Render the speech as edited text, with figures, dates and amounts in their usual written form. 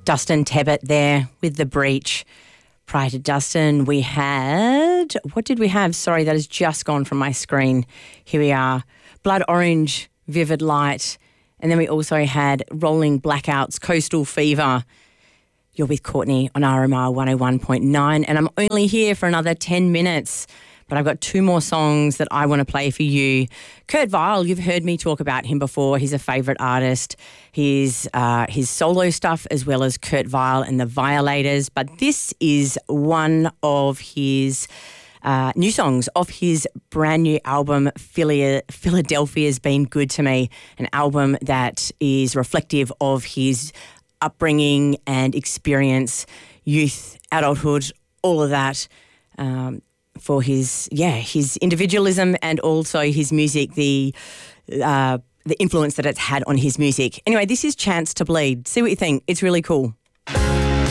Dustin Tebbit there with The Breach. Prior to Dustin, we had... What did we have? Sorry, that has just gone from my screen. Here we are. Blood Orange, Vivid Light. And then we also had Rolling Blackouts, Coastal Fever. You're with Courtney on RMR 101.9, and I'm only here for another 10 minutes. But I've got two more songs that I want to play for you. Kurt Vile, you've heard me talk about him before. He's a favourite artist. His solo stuff as well as Kurt Vile and the Violators. But this is one of his new songs off his brand new album, Philadelphia's Been Good to Me, an album that is reflective of his upbringing and experience, youth, adulthood, all of that. For his individualism and also his music, the influence that it's had on his music. Anyway, this is Chance to Bleed. See what you think. It's really cool.